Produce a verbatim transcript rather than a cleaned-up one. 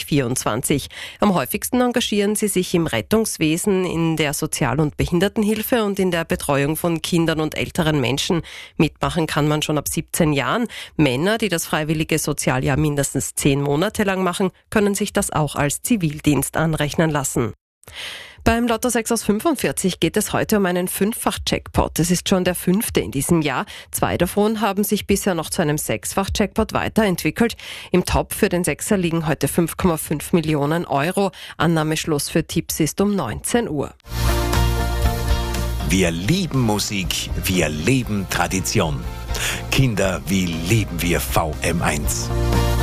vierundzwanzig. Am häufigsten engagieren sie sich im Rettungswesen, in der Sozial- und Behindertenhilfe und in der Betreuung von Kindern und älteren Menschen. Mitmachen kann man schon ab siebzehn Jahren. Männer, die das freiwillige Sozialjahr mindestens zehn Monate lang machen, können sich das auch als Zivildienst anrechnen lassen. Beim Lotto sechs aus fünfundvierzig geht es heute um einen Fünffach-Jackpot. Es ist schon der fünfte in diesem Jahr. Zwei davon haben sich bisher noch zu einem Sechsfach-Jackpot weiterentwickelt. Im Topf für den Sechser liegen heute fünf Komma fünf Millionen Euro. Annahmeschluss für Tipps ist um neunzehn Uhr. Wir lieben Musik, wir leben Tradition. Kinder, wie lieben wir V M eins.